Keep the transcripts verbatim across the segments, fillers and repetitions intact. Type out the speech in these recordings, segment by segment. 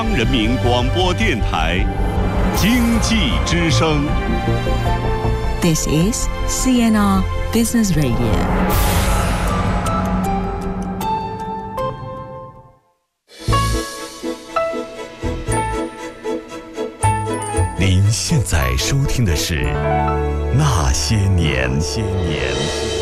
人民广播电台经济之声。 This is C N R Business Radio。 您现在收听的是《那些年》。些年。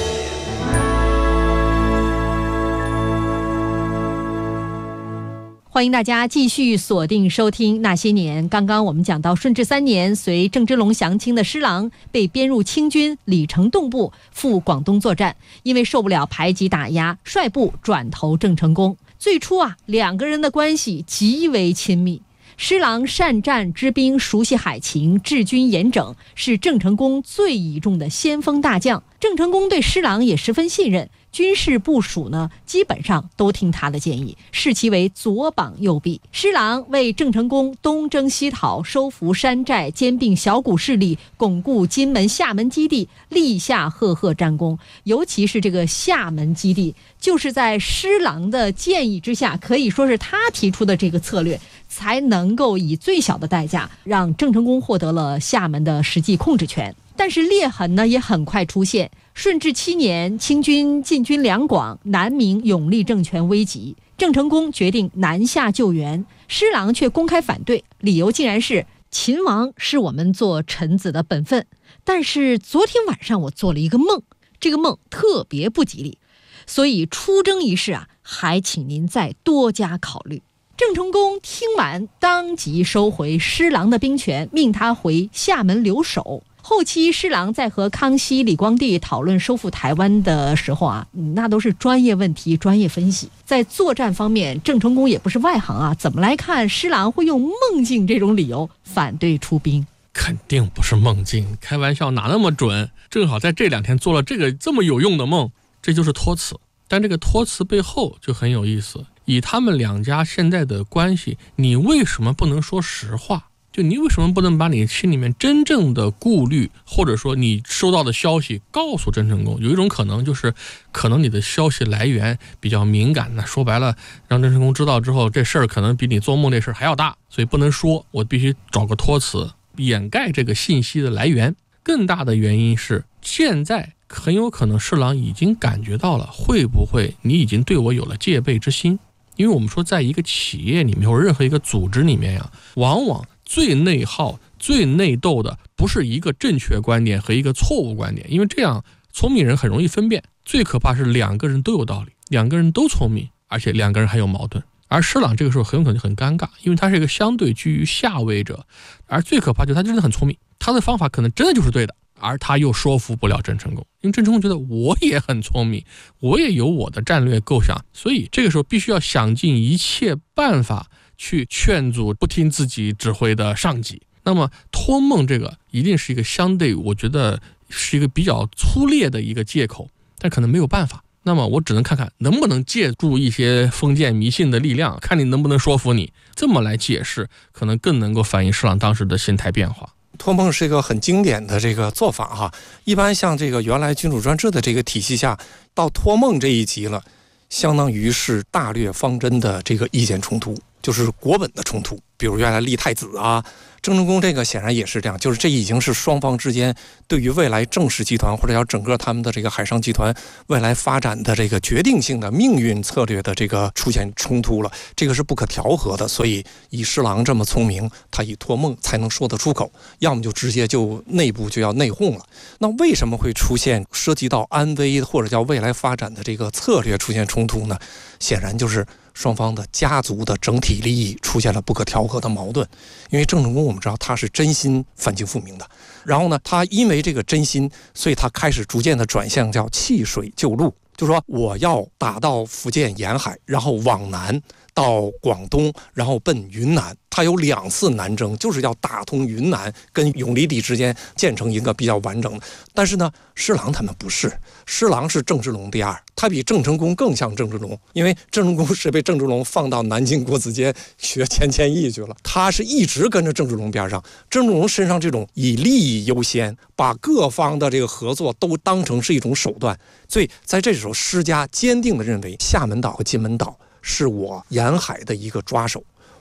欢迎大家继续锁定收听那些年。刚刚我们讲到顺治三年，随郑芝龙降清的施琅被编入清军李成栋部，赴广东作战。因为受不了排挤打压，率部转投郑成功。最初啊，两个人的关系极为亲密。施琅善战知兵，熟悉海情，治军严整，是郑成功最倚重的先锋大将。郑成功对施琅也十分信任，军事部署呢，基本上都听他的建议，视其为左膀右臂。施琅为郑成功东征西讨，收服山寨，兼并小股势力，巩固金门、厦门基地，立下赫赫战功。尤其是这个厦门基地，就是在施琅的建议之下，可以说是他提出的这个策略，才能够以最小的代价让郑成功获得了厦门的实际控制权。但是裂痕呢也很快出现。顺治七年，清军进军两广，南明永历政权危急，郑成功决定南下救援，施琅却公开反对，理由竟然是秦王是我们做臣子的本分。但是昨天晚上我做了一个梦，这个梦特别不吉利，所以出征一事啊，还请您再多加考虑。郑成功听完，当即收回施琅的兵权，命他回厦门留守。后期施琅在和康熙、李光地讨论收复台湾的时候啊，那都是专业问题、专业分析。在作战方面，郑成功也不是外行啊，怎么来看施琅会用梦境这种理由反对出兵？ 肯定不是梦境，开玩笑哪那么准？正好在这两天做了这个这么有用的梦，这就是托词。但这个托词背后就很有意思，以他们两家现在的关系，你为什么不能说实话？就你为什么不能把你心里面真正的顾虑，或者说你收到的消息告诉郑成功？有一种可能就是，可能你的消息来源比较敏感呢，说白了，让郑成功知道之后，这事儿可能比你做梦这事儿还要大，所以不能说，我必须找个托词掩盖这个信息的来源。更大的原因是，现在很有可能施琅已经感觉到了，会不会你已经对我有了戒备之心？因为我们说，在一个企业里面或者任何一个组织里面呀，往往最内耗、最内斗的不是一个正确观点和一个错误观点，因为这样聪明人很容易分辨。最可怕是两个人都有道理，两个人都聪明，而且两个人还有矛盾。而施琅这个时候很有可能很尴尬，因为他是一个相对居于下位者，而最可怕就是他真的很聪明，他的方法可能真的就是对的，而他又说服不了郑成功，因为郑成功觉得我也很聪明，我也有我的战略构想，所以这个时候必须要想尽一切办法去劝阻不听自己指挥的上级。那么托梦这个一定是一个相对，我觉得是一个比较粗劣的一个借口，但可能没有办法。那么我只能看看能不能借助一些封建迷信的力量，看你能不能说服你，这么来解释，可能更能够反映施琅当时的心态变化。 托梦是一个很经典的这个做法哈，一般像这个原来君主专制的这个体系下，到托梦这一级了，相当于是大略方针的这个意见冲突，就是国本的冲突。比如原来立太子啊，郑成功这个显然也是这样，就是这已经是双方之间对于未来郑氏集团或者叫整个他们的这个海上集团未来发展的这个决定性的命运策略的这个出现冲突了，这个是不可调和的。所以以施琅这么聪明，他以托梦才能说得出口，要么就直接就内部就要内讧了。那为什么会出现涉及到安危或者叫未来发展的这个策略出现冲突呢？显然就是双方的家族的整体利益出现了不可调和的矛盾。因为郑成功我们知道他是真心反清复明的，然后呢，他因为这个真心，所以他开始逐渐的转向叫弃水救陆，就是说我要打到福建沿海，然后往南到广东，然后奔云南。他有两次南征，就是要打通云南跟永历帝之间建成一个比较完整的。但是呢，施琅他们不是，施琅是郑芝龙第二，他比郑成功更像郑芝龙，因为郑成功是被郑芝龙放到南京国子监学钱谦益去了，他是一直跟着郑芝龙边上。郑芝龙身上这种以利益优先，把各方的这个合作都当成是一种手段，所以在这时候施家坚定地认为厦门岛和金门岛是我沿海的一个抓手，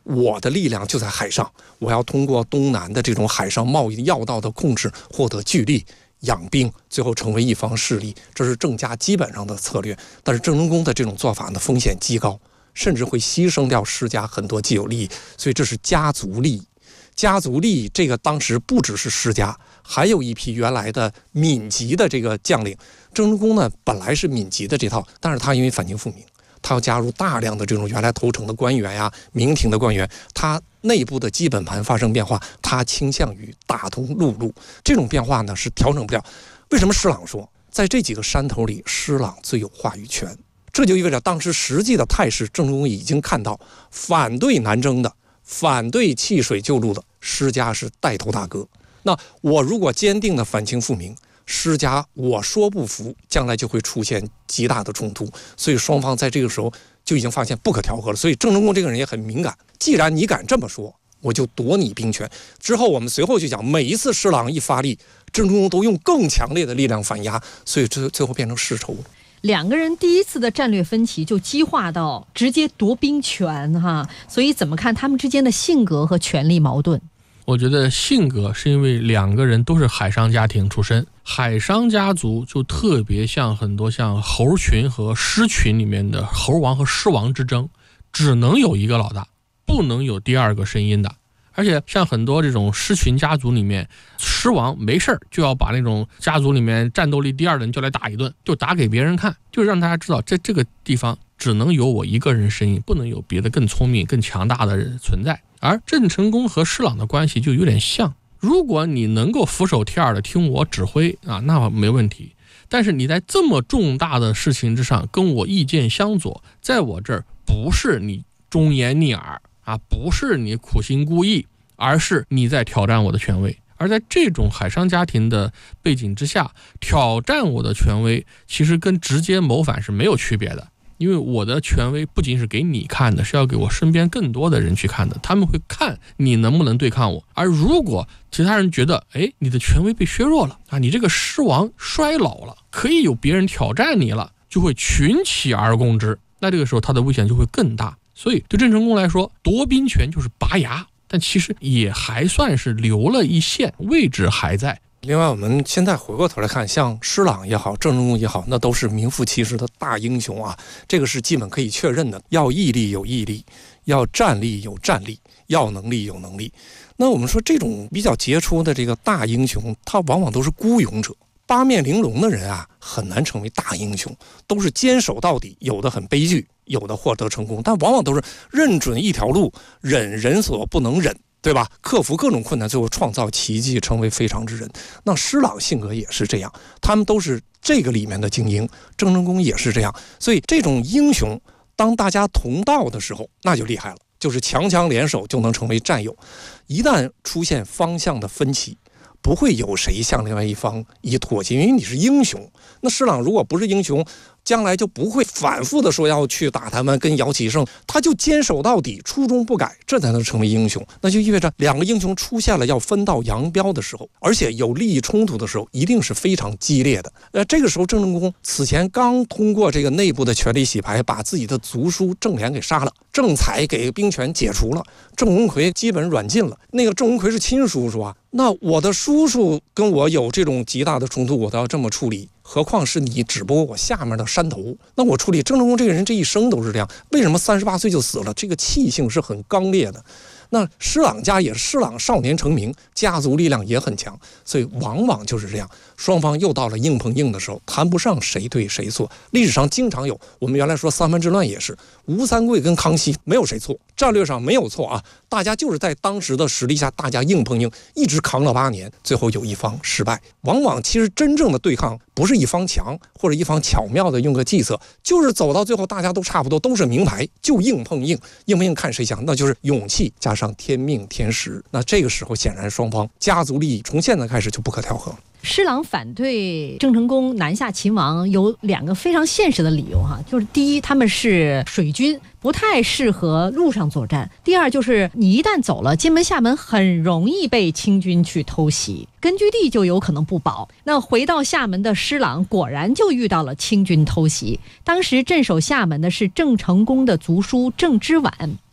我的力量就在海上，我要通过东南的这种海上贸易要道的控制，获得巨利，养兵，最后成为一方势力，这是郑家基本上的策略。但是郑成功的这种做法呢，风险极高，甚至会牺牲掉施家很多既有利益，所以这是家族利益。家族利益这个当时不只是施家，还有一批原来的闽籍的这个将领。郑成功呢本来是闽籍的这套，但是他因为反清复明，他要加入大量的这种原来投诚的官员呀、明廷的官员，他内部的基本盘发生变化，他倾向于打通陆路，这种变化呢是调整不了。为什么施琅说在这几个山头里，施琅最有话语权？这就意味着当时实际的态势，郑成功已经看到，反对南征的、反对弃水救陆的施家是带头大哥。那我如果坚定的反清复明，施家我说不服，将来就会出现极大的冲突。所以双方在这个时候就已经发现不可调和了。所以郑成功这个人也很敏感，既然你敢这么说，我就夺你兵权。之后我们随后就讲，每一次施琅一发力，郑成功都用更强烈的力量反压，所以这最后变成世仇。 两个人第一次的战略分歧就激化到直接夺兵权哈，所以怎么看他们之间的性格和权力矛盾？ 我觉得性格是因为两个人都是海商家庭出身，海商家族就特别像很多像猴群和狮群里面的猴王和狮王之争，只能有一个老大，不能有第二个声音的。而且像很多这种狮群家族里面，狮王没事就要把那种家族里面战斗力第二的人就来打一顿，就打给别人看，就让大家知道在这个地方只能有我一个人声音，不能有别的更聪明更强大的人存在。而郑成功和施琅的关系就有点像，如果你能够俯首帖耳的听我指挥啊，那没问题。但是你在这么重大的事情之上跟我意见相左，在我这儿不是你忠言逆耳啊，不是你苦心孤诣，而是你在挑战我的权威。而在这种海商家庭的背景之下，挑战我的权威其实跟直接谋反是没有区别的。因为我的权威不仅是给你看的，是要给我身边更多的人去看的，他们会看你能不能对抗我。而如果其他人觉得，哎，你的权威被削弱了啊，你这个狮王衰老了，可以有别人挑战你了，就会群起而攻之，那这个时候他的危险就会更大。所以对郑成功来说，夺兵权就是拔牙，但其实也还算是留了一线，位置还在。 另外我们现在回过头来看，像施琅也好，郑成功也好，那都是名副其实的大英雄啊，这个是基本可以确认的。要毅力有毅力，要战力有战力，要能力有能力。那我们说这种比较杰出的这个大英雄，他往往都是孤勇者，八面玲珑的人啊，很难成为大英雄，都是坚守到底，有的很悲剧，有的获得成功，但往往都是认准一条路，忍人所不能忍，对吧？克服各种困难，最后创造奇迹，成为非常之人。那施琅性格也是这样，他们都是这个里面的精英，郑成功也是这样。所以这种英雄，当大家同道的时候，那就厉害了，就是强强联手就能成为战友。一旦出现方向的分歧，不会有谁向另外一方以妥协，因为你是英雄。那施琅如果不是英雄，将来就不会反复的说要去打他们，跟姚启圣，他就坚守到底，初衷不改，这才能成为英雄。那就意味着两个英雄出现了要分道扬镳的时候，而且有利益冲突的时候，一定是非常激烈的。呃，这个时候郑成功此前刚通过这个内部的权力洗牌，把自己的族叔郑琏给杀了，郑采给兵权解除了，郑文魁基本软禁了。那个郑文魁是亲叔叔啊，那我的叔叔跟我有这种极大的冲突，我都要这么处理，何况是你只不过我下面的山头，那我处理。郑成功这个人这一生都是这样，为什么三十八岁就死了？这个气性是很刚烈的。那施琅家也是，施琅少年成名，家族力量也很强，所以往往就是这样，双方又到了硬碰硬的时候，谈不上谁对谁错。历史上经常有，我们原来说三藩之乱也是，吴三桂跟康熙没有谁错，战略上没有错啊，大家就是在当时的实力下，大家硬碰硬，一直扛了八年，最后有一方失败。往往其实真正的对抗不是一方强，或者一方巧妙的用个计策，就是走到最后大家都差不多，都是名牌，就硬碰硬，硬碰硬看谁强，那就是勇气加上天命天时。那这个时候显然双方家族利益从现在开始就不可调和。 施琅反对郑成功南下秦王有两个非常现实的理由哈，就是第一，他们是水军，不太适合陆上作战；第二，就是你一旦走了金门厦门，很容易被清军去偷袭，根据地就有可能不保。那回到厦门的施琅果然就遇到了清军偷袭，当时镇守厦门的是郑成功的族叔郑之婉。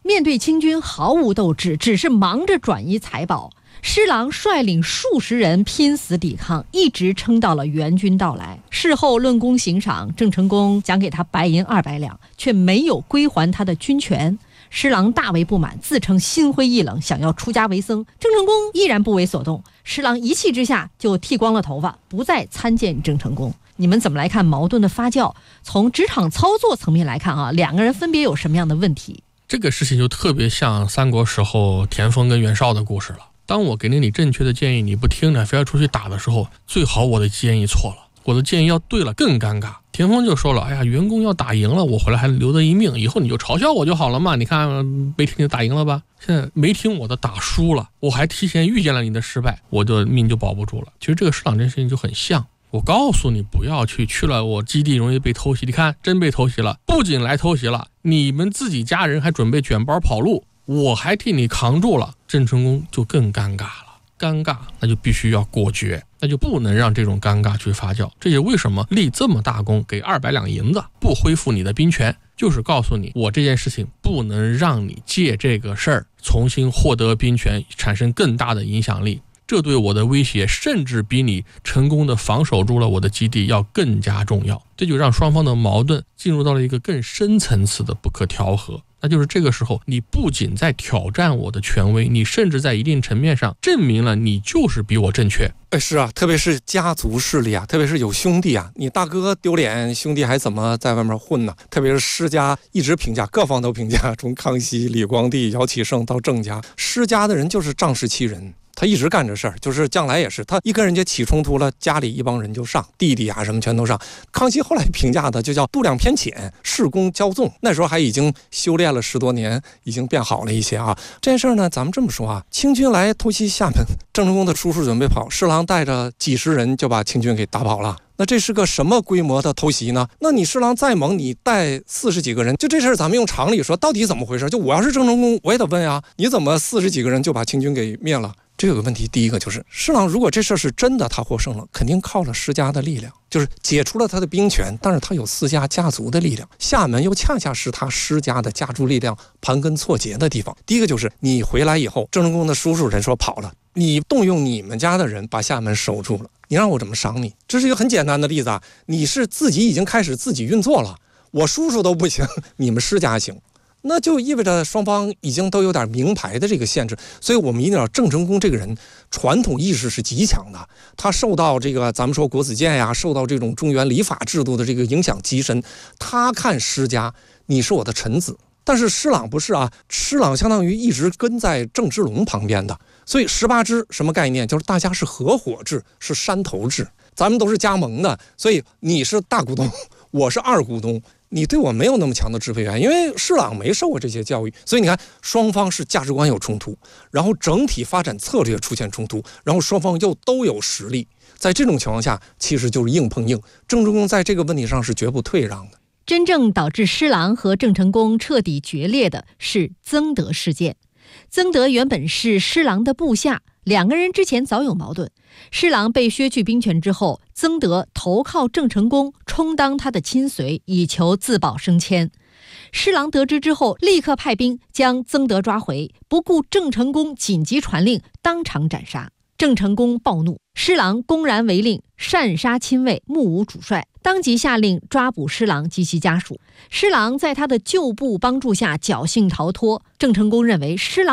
面对清军毫无斗志，只是忙着转移财宝。施琅率领数十人拼死抵抗，一直撑到了援军到来。事后论功行赏，郑成功奖给他白银二百两，却没有归还他的军权。施琅大为不满，自称心灰意冷，想要出家为僧。郑成功依然不为所动，施琅一气之下就剃光了头发，不再参见郑成功。你们怎么来看矛盾的发酵？从职场操作层面来看啊，两个人分别有什么样的问题？ 这个事情就特别像三国时候田丰跟袁绍的故事了。当我给了你正确的建议，你不听，你非要出去打的时候，最好我的建议错了，我的建议要对了更尴尬。田丰就说了，哎呀，袁公要打赢了，我回来还留得一命，以后你就嘲笑我就好了嘛，你看没听你打赢了吧，现在没听我的打输了，我还提前预见了你的失败，我的命就保不住了。其实这个施琅这事情就很像，我告诉你不要去，去了我基地容易被偷袭，你看真被偷袭了，不仅来偷袭了，你们自己家人还准备卷包跑路，我还替你扛住了。郑成功就更尴尬了，尴尬那就必须要果决，那就不能让这种尴尬去发酵。这也为什么立这么大功，给二百两银子，不恢复你的兵权，就是告诉你，我这件事情不能让你借这个事儿重新获得兵权，产生更大的影响力。这对我的威胁甚至比你成功的防守住了我的基地要更加重要。这就让双方的矛盾进入到了一个更深层次的不可调和。那就是这个时候，你不仅在挑战我的权威，你甚至在一定层面上证明了你就是比我正确。 哎，是啊，特别是家族势力啊，特别是有兄弟啊，你大哥丢脸，兄弟还怎么在外面混呢？特别是施家一直评价，各方都评价，从康熙、李光地、姚启圣到郑家，施家的人就是仗势欺人。他一直干这事儿，就是将来也是，他一跟人家起冲突了，家里一帮人就上，弟弟啊什么全都上。康熙后来评价的就叫度量偏浅，恃功骄纵。那时候还已经修炼了十多年，已经变好了一些啊。这件事儿呢，咱们这么说啊，清军来偷袭厦门，郑成功的叔叔准备跑，施琅带着几十人就把清军给打跑了。那这是个什么规模的偷袭呢？那你施琅再猛，你带四十几个人，就这事儿咱们用常理说，到底怎么回事？就我要是郑成功，我也得问啊，你怎么四十几个人就把清军给灭了？这有个问题，第一个就是施琅如果这事儿是真的，他获胜了，肯定靠了施家的力量，就是解除了他的兵权，但是他有私家家族的力量，厦门又恰恰是他施家的家族力量盘根错节的地方。第一个就是你回来以后，郑成功的叔叔人说跑了，你动用你们家的人把厦门守住了，你让我怎么赏你？这是一个很简单的例子啊，你是自己已经开始自己运作了，我叔叔都不行，你们施家行，那就意味着双方已经都有点名牌的这个限制。所以我们一定要，郑成功这个人传统意识是极强的，他受到这个咱们说国子监呀，受到这种中原礼法制度的这个影响极深。他看施家，你是我的臣子，但是施琅不是啊，施琅相当于一直跟在郑芝龙旁边的，所以十八支什么概念？就是大家是合伙制，是山头制，咱们都是加盟的，所以你是大股东，我是二股东，你对我没有那么强的支配权，因为施琅没受过这些教育，所以你看双方是价值观有冲突，然后整体发展策略出现冲突，然后双方又都有实力，在这种情况下其实就是硬碰硬。郑成功在这个问题上是绝不退让的。 真正导致施琅和郑成功彻底决裂的是曾德事件。曾德原本是施琅的部下，两个人之前早有矛盾。施琅被削去兵权之后，曾德投靠郑成功，充当他的亲随，以求自保升迁。施琅得知之后，立刻派兵将曾德抓回，不顾郑成功紧急传令，当场斩杀。郑成功暴怒，施琅公然违令，擅杀亲卫，目无主帅，当即下令抓捕施琅及其家属。施琅在他的旧部帮助下侥幸逃脱。郑成功认为施琅